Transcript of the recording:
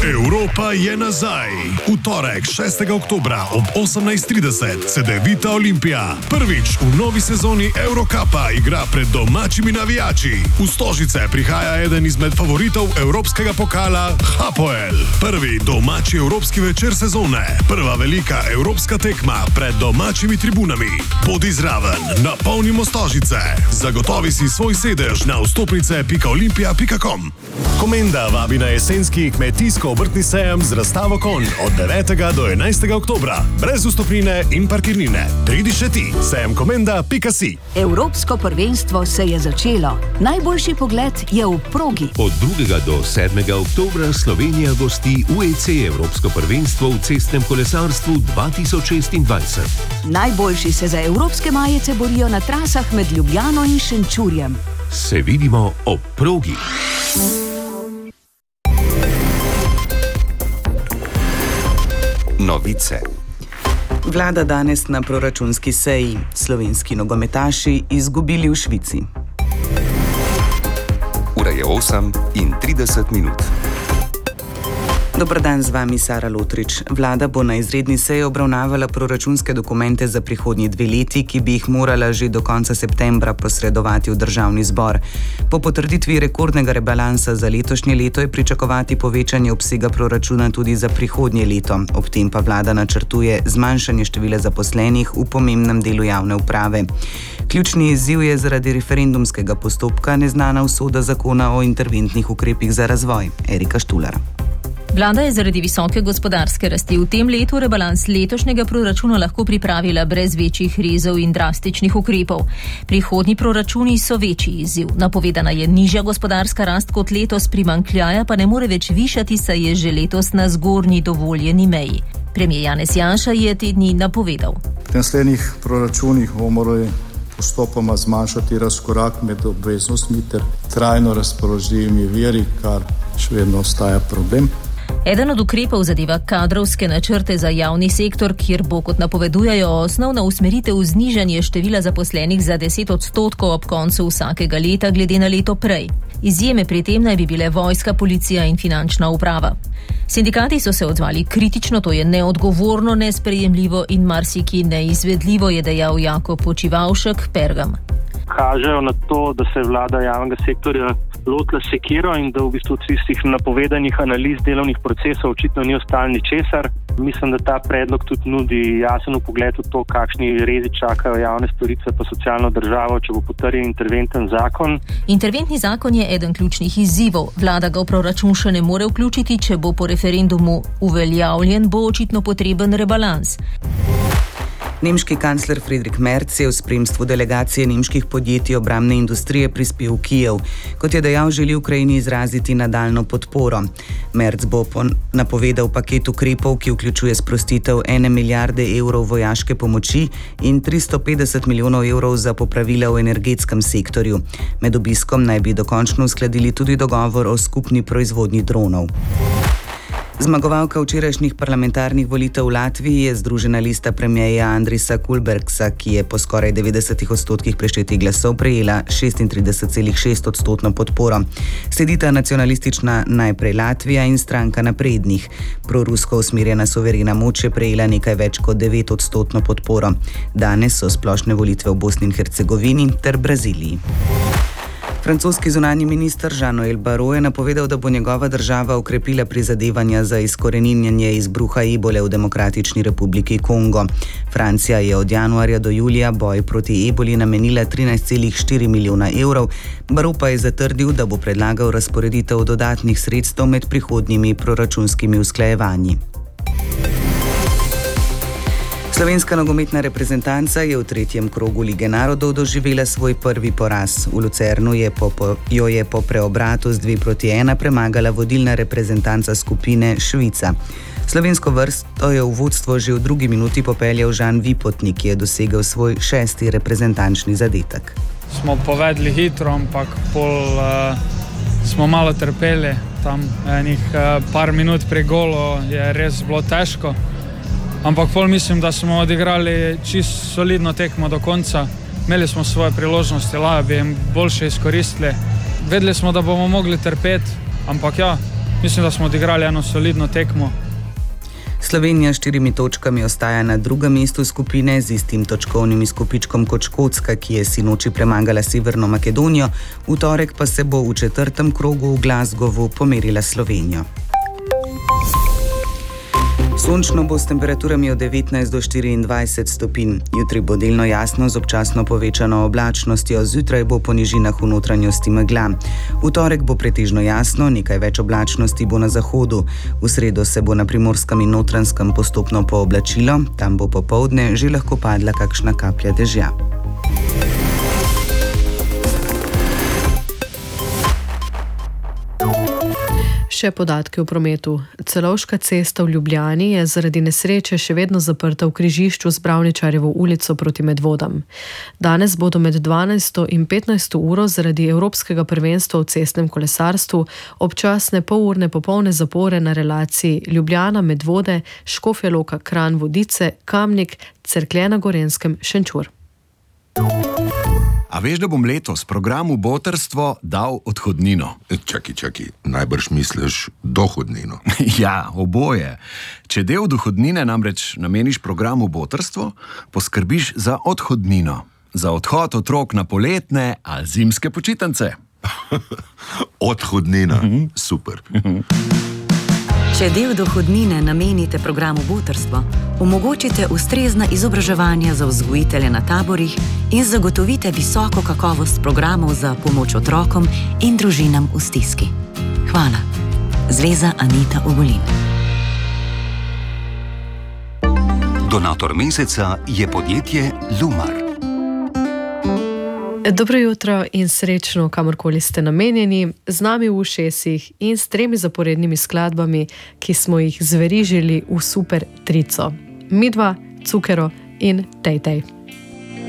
Evropa je nazaj. V torek 6. oktobra ob 18:30 Cedevita Olimpija prvič v novi sezoni Eurocupa igra pred domačimi navijači. V Stožice prihaja eden izmed favoritov evropskega pokala Hapoel. Prvi domači evropski večer sezone. Prva velika evropska tekma pred domačimi tribunami. Bodi zraven, napolnimo Stožice. Zagotovi si svoj sedež na vstopnice.olimpija.com. Komenda vabi na jesenski kmetijsko-obrtni sejem z razstavo konj od 9. do 11. oktobra. Brez vstopnine in parkirnine. Pridi še ti, sejemkomenda.si. Evropsko prvenstvo se je začelo. Najboljši pogled je v progi. Od 2. do 7. oktobra Slovenija gosti UEC Evropsko prvenstvo v cestnem kolesarstvu 2026. Najboljši se za evropske majice borijo na trasah med Ljubljano in Šenčurjem. Se vidimo ob progi. Novice. Vlada danes na proračunski seji. Slovenski nogometaši izgubili v Švici. Ura je 8:30. Dober dan, z vami Sara Lotrič. Vlada bo na izredni seji obravnavala proračunske dokumente za prihodnji 2 leti, ki bi jih morala že do konca septembra posredovati v Državni zbor. Po potrditvi rekordnega rebalansa za letošnje leto je pričakovati povečanje obsega proračuna tudi za prihodnje leto. Ob tem pa vlada načrtuje zmanjšanje števila zaposlenih v pomembnem delu javne uprave. Ključni izziv je zaradi referendumskega postopka neznana usoda zakona o interventnih ukrepih za razvoj. Erika Štular. Vlada je zaradi visoke gospodarske rasti v tem letu rebalans letošnjega proračuna lahko pripravila brez večjih rezov in drastičnih ukrepov. Prihodnji proračuni so večji izziv. Napovedana je nižja gospodarska rast kot letos, primanjkljaja pa ne more več višati, saj je že letos na zgornji dovoljeni meji. Premijer Janez Janša je te dni napovedal. V naslednjih proračunih bomo morali postopoma zmanjšati razkorak med obveznostmi ter trajno razpoložljivimi viri, kar še vedno ostaja problem. Eden od ukrepov zadeva kadrovske načrte za javni sektor, kjer bo, kot napovedujejo, osnovna usmeritev znižanje števila zaposlenih za 10% ob koncu vsakega leta glede na leto prej. Izjeme pri tem naj bi bile vojska, policija in finančna uprava. Sindikati so se odzvali kritično, to je neodgovorno, nesprejemljivo in marsikaj neizvedljivo, je dejal Jakob Počivavšek, Pergam. Kažejo na to, da se je vlada javnega sektorja lotila sekiro in da v bistvu od tistih napovedanih analiz delovnih procesov očitno ni ostalo ničesar. Mislim, da ta predlog tudi nudi jasen vpogled v to, kakšni rezi čakajo javne storitve pa socialno državo, če bo potrjen interventen zakon. Interventni zakon je eden ključnih izzivov. Vlada ga v proračun še ne more vključiti, če bo po referendumu uveljavljen, bo očitno potreben rebalans. Nemški kancler Friedrich Merz je v spremstvu delegacije nemških podjetij obrambne industrije prispel v Kijev. Kot je dejal, želi Ukrajini izraziti nadaljno podporo. Merz bo napovedal paket ukrepov, ki vključuje sprostitev 1 milijarde evrov vojaške pomoči in 350 milijonov evrov za popravila v energetskem sektorju. Med obiskom naj bi dokončno uskladili tudi dogovor o skupni proizvodnji dronov. Zmagovalka včerajšnjih parlamentarnih volitev v Latviji je Združena lista premierja Andrisa Kulbergsa, ki je po skoraj 90% preštetih glasov prejela 36,6% podporo. Sledita nacionalistična Najprej Latvija in stranka Naprednih. Prorusko usmerjena Suverena moč je prejela nekaj več kot 9% podporo. Danes so splošne volitve v Bosni in Hercegovini ter Braziliji. Francoski zunanji minister Jean-Noël Barrot je napovedal, da bo njegova država okrepila prizadevanja za izkoreninjanje izbruha ebole v Demokratični republiki Kongo. Francija je od januarja do julija boj proti eboli namenila 13,4 milijona evrov. Barrot pa je zatrdil, da bo predlagal razporeditev dodatnih sredstev med prihodnjimi proračunskimi usklajevanji. Slovenska nogometna reprezentanca je v 3. krogu Lige narodov doživela svoj prvi poraz. V Lucernu jo je po preobratu z 2:1 premagala vodilna reprezentanca skupine Švica. Slovensko vrsto je v vodstvo že v 2. minuti popeljal Žan Vipotnik, ki je dosegel svoj 6. reprezentančni zadetek. Smo povedli hitro, ampak smo malo trpeli. Tam enih par minut pri golu je res bilo težko. Ampak mislim, da smo odigrali čisto solidno tekmo do konca. Imeli smo svoje priložnosti, lahko bi jim boljše izkoristili. Vedeli smo, da bomo mogli trpeti, ampak ja, mislim, da smo odigrali eno solidno tekmo. Slovenija s 4 točkami ostaja na drugem mestu skupine z istim točkovnim izkupičkom kot Škotska, ki je sinoči premagala Severno Makedonijo, v torek pa se bo v 4. krogu v Glasgowu pomerila Slovenijo. Sončno bo s temperaturami od 19 do 24 stopinj. Jutri bo delno jasno z občasno povečano oblačnostjo, zjutraj bo po nižinah v notranjosti megla. V torek bo pretežno jasno, nekaj več oblačnosti bo na zahodu. V sredo se bo na Primorskem in Notranjskem postopno pooblačilo, tam bo popoldne že lahko padla kakšna kaplja dežja. Še podatki o prometu. Celovška cesta v Ljubljani je zaradi nesreče še vedno zaprta v križišču z Bravničarjevo ulico proti Medvodam. Danes bodo med 12. in 15. uro zaradi Evropskega prvenstva v cestnem kolesarstvu občasne polurne popolne zapore na relaciji Ljubljana-Medvode, Škofja Loka, Kranj, Vodice, Kamnik, Cerklje na Gorenjskem, Šenčur. A veš, da bom letos programu Botrstvo dal odhodnino? Čakaj, najbrž misliš dohodnino. Ja, oboje. Če del dohodnine namreč nameniš programu Botrstvo, poskrbiš za odhodnino. Za odhod otrok na poletne ali zimske počitnice. Odhodnina, super. Če del dohodnine namenite programu Botrstvo, omogočite ustrezna izobraževanja za vzgojitelje na taborih in zagotovite visoko kakovost programov za pomoč otrokom in družinam v stiski. Hvala. Zveza Anita Ogulin. Donator meseca je podjetje Lumar. Dobro jutro in srečno, kamorkoli ste namenjeni, z nami v ušesih in s 3 zaporednimi skladbami, ki smo jih zverižili v super trico. Midva, Cukero in Tej.